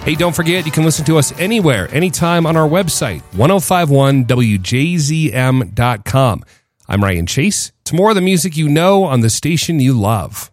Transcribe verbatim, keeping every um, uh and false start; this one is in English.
Hey, don't forget, you can listen to us anywhere, anytime on our website, ten fifty-one W J Z M dot com. I'm Ryan Chase. It's more of the music you know on the station you love.